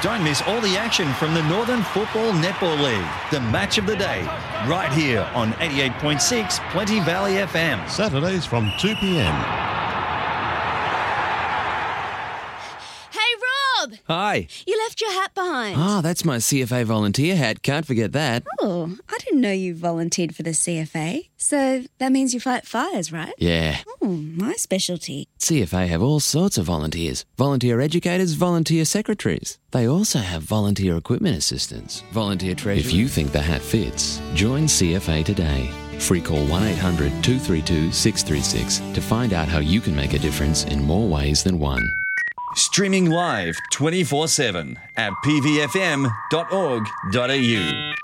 Don't miss all the action from the Northern Football Netball League. The match of the day, right here on 88.6 Plenty Valley FM. Saturdays from 2 p.m. Hi. You left your hat behind. Ah, that's my CFA volunteer hat. Can't forget that. Oh, I didn't know you volunteered for the CFA. So that means you fight fires, right? Yeah. Oh, my specialty. CFA have all sorts of volunteers. Volunteer educators, volunteer secretaries. They also have volunteer equipment assistants, volunteer treasurers. If you think the hat fits, join CFA today. Free call 1-800-232-636 to find out how you can make a difference in more ways than one. Streaming live 24/7 at pvfm.org.au.